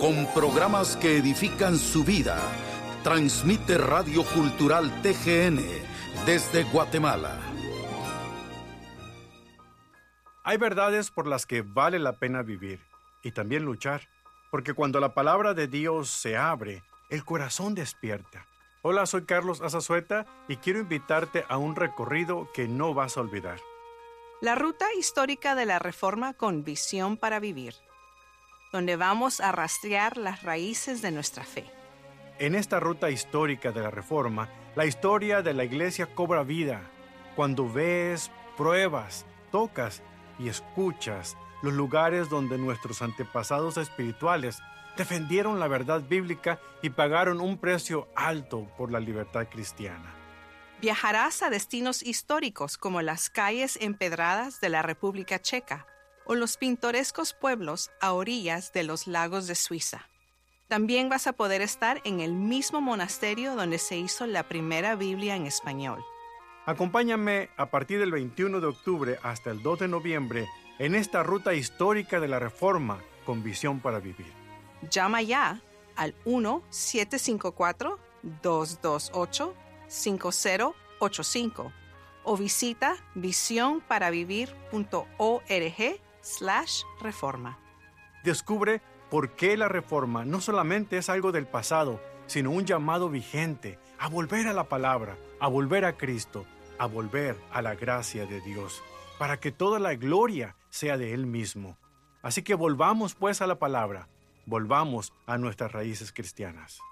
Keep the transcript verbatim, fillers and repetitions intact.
con programas que edifican su vida. Transmite Radio Cultural T G N desde Guatemala. Hay verdades por las que vale la pena vivir y también luchar, porque cuando la palabra de Dios se abre, el corazón despierta. Hola, soy Carlos Azazueta y quiero invitarte a un recorrido que no vas a olvidar. La ruta histórica de la Reforma con visión para vivir, donde vamos a rastrear las raíces de nuestra fe. En esta ruta histórica de la Reforma, la historia de la Iglesia cobra vida cuando ves, pruebas, tocas y escuchas los lugares donde nuestros antepasados espirituales defendieron la verdad bíblica y pagaron un precio alto por la libertad cristiana. Viajarás a destinos históricos como las calles empedradas de la República Checa o los pintorescos pueblos a orillas de los lagos de Suiza. También vas a poder estar en el mismo monasterio donde se hizo la primera Biblia en español. Acompáñame a partir del veintiuno de octubre hasta el dos de noviembre en esta ruta histórica de la Reforma con visión para vivir. Llama ya al uno siete cinco cuatro, dos dos ocho, cinco cero ocho cinco o visita visionparavivir.org slash reforma. Descubre por qué la Reforma no solamente es algo del pasado, sino un llamado vigente a volver a la palabra, a volver a Cristo, a volver a la gracia de Dios, para que toda la gloria sea de Él mismo. Así que volvamos pues a la palabra, volvamos a nuestras raíces cristianas.